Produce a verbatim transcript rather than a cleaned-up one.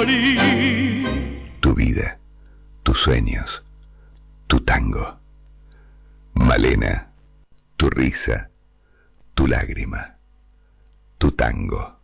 morir. Tu vida, tus sueños, tu tango. Malena, tu risa, tu lágrima, tu tango.